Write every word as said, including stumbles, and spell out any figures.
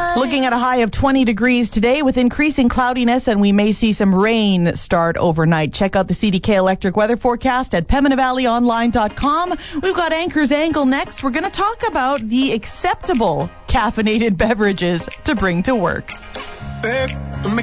Looking at a high of twenty degrees today with increasing cloudiness, and we may see some rain start overnight. Check out the C D K Electric weather forecast at Pembina Valley Online dot com. We've got Anchor's Angle next. We're going to talk about the acceptable caffeinated beverages to bring to work. Babe.